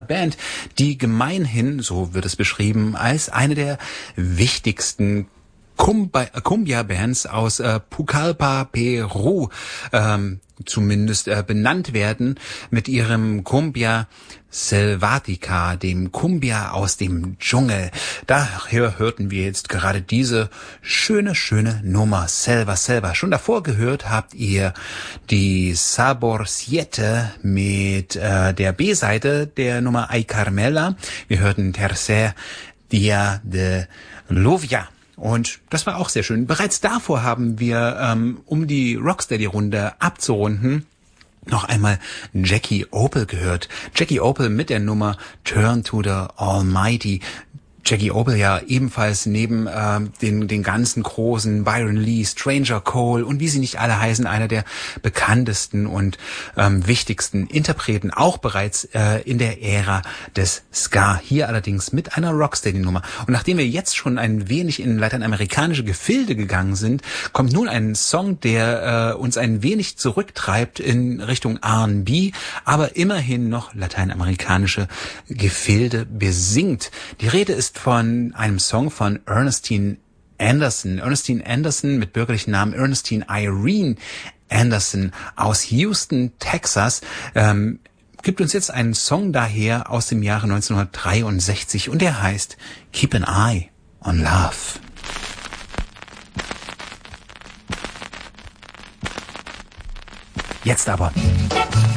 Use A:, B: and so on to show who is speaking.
A: Band, die gemeinhin, so wird es beschrieben, als eine der wichtigsten Cumbia-Bands aus Pucallpa, Peru, zumindest benannt werden mit ihrem Cumbia Selvatica, dem Cumbia aus dem Dschungel. Daher hörten wir jetzt gerade diese schöne Nummer, Selva Selva. Schon davor gehört habt ihr die Sabor Siete mit der B-Seite der Nummer Ay Carmela. Wir hörten Tercer Dia de Lluvia. Und das war auch sehr schön. Bereits davor haben wir, um die Rocksteady-Runde abzurunden, noch einmal Jackie Opel gehört. Jackie Opel mit der Nummer Turn to the Almighty. Jackie Opel ja ebenfalls neben den ganzen großen Byron Lee, Stranger Cole und wie sie nicht alle heißen, einer der bekanntesten und wichtigsten Interpreten, auch bereits in der Ära des Ska. Hier allerdings mit einer Rocksteady-Nummer. Und nachdem wir jetzt schon ein wenig in lateinamerikanische Gefilde gegangen sind, kommt nun ein Song, der uns ein wenig zurücktreibt in Richtung R&B, aber immerhin noch lateinamerikanische Gefilde besingt. Die Rede ist von einem Song von Ernestine Anderson. Ernestine Anderson mit bürgerlichen Namen Ernestine Irene Anderson aus Houston, Texas, gibt uns jetzt einen Song daher aus dem Jahre 1963 und der heißt Keep an Eye on Love. Jetzt aber.